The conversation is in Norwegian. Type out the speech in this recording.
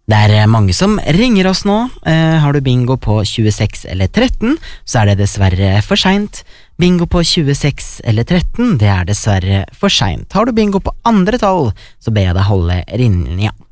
Det mange som ringer oss nå. Har du bingo på 26 eller 13, så det dessverre for sent. Bingo på 26 eller 13, det dessverre for sent. Har du bingo på andre tall, så ber jeg deg holde linja.